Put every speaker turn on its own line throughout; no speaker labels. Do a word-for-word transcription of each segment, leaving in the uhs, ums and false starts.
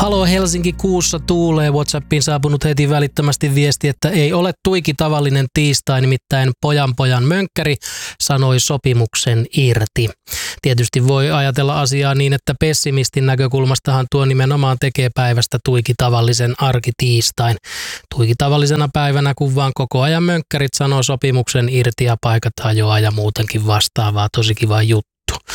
Halo Helsinki, kuussa tuulee. WhatsAppiin saapunut heti välittömästi viesti, että ei ole tuiki tavallinen tiistai, nimittäin pojan pojan mönkkäri sanoi sopimuksen irti. Tietysti voi ajatella asiaa niin, että pessimistin näkökulmastahan tuo nimenomaan tekee päivästä tuiki tavallisen arkitiistain. Tuiki tavallisena päivänä, kun vaan koko ajan mönkkärit sanoo sopimuksen irti ja paikat hajoaa ja muutenkin vastaavaa. Tosi kiva juttu.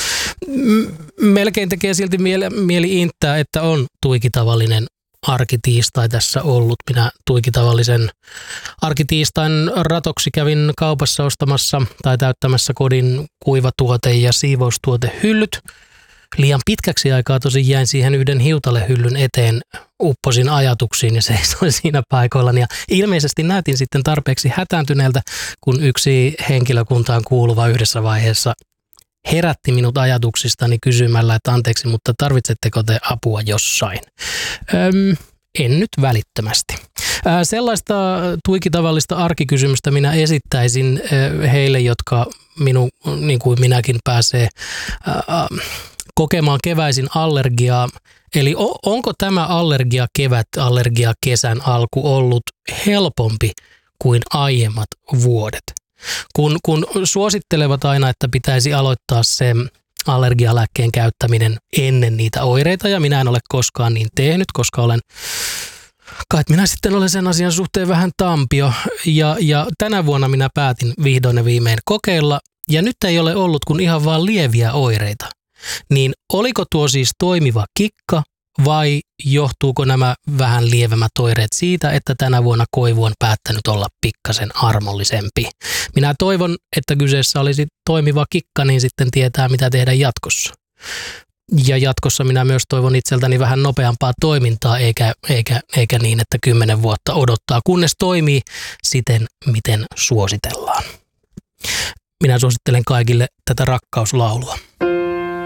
Melkein tekee silti mieli, mieli inttää, että on tuikitavallinen arkitiistai tässä ollut. Minä tuikitavallisen arkitiistain ratoksi kävin kaupassa ostamassa tai täyttämässä kodin kuivatuote- ja siivoustuotehyllyt. Liian pitkäksi aikaa tosin jäin siihen yhden hiutalehyllyn eteen, upposin ajatuksiin ja seisoin siinä paikoillani. Ja ilmeisesti näytin sitten tarpeeksi hätääntyneeltä, kun yksi henkilökuntaan kuuluva yhdessä vaiheessa herätti minut ajatuksistani kysymällä, että anteeksi, mutta tarvitsetteko te apua jossain? Öm, en nyt välittömästi. Ää, sellaista tuikitavallista arkikysymystä minä esittäisin ää, heille, jotka minu, niin kuin minäkin pääsee ää, kokemaan keväisin allergiaa. Eli o, onko tämä allergia kevät, allergia kesän alku ollut helpompi kuin aiemmat vuodet? Kun, kun suosittelevat aina, että pitäisi aloittaa se allergialääkkeen käyttäminen ennen niitä oireita, ja minä en ole koskaan niin tehnyt, koska olen, kai minä sitten olen sen asian suhteen vähän tampio, ja, ja tänä vuonna minä päätin vihdoin ja viimein kokeilla, ja nyt ei ole ollut kuin ihan vaan lieviä oireita. Niin oliko tuo siis toimiva kikka, vai johtuuko nämä vähän lievemmät oireet siitä, että tänä vuonna koivu on päättänyt olla pikkasen armollisempi? Minä toivon, että kyseessä olisi toimiva kikka, niin sitten tietää, mitä tehdä jatkossa. Ja jatkossa minä myös toivon itseltäni vähän nopeampaa toimintaa, eikä, eikä, eikä niin, että kymmenen vuotta odottaa, kunnes toimii siten, miten suositellaan. Minä suosittelen kaikille tätä rakkauslaulua.